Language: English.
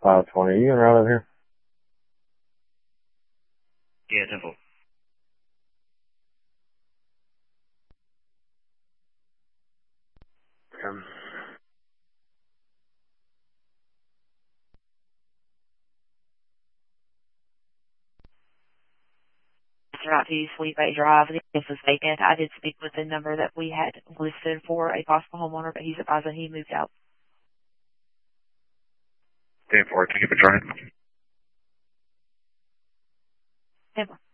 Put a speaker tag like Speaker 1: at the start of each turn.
Speaker 1: 520. You in right over here?
Speaker 2: Yeah, Temple.
Speaker 3: Out to Sweet Bay Drive. This is vacant. I did speak with the number that we had listed for a possible homeowner, but he's advising he moved out.
Speaker 2: 10-4, can you keep it trying?
Speaker 3: 10-4.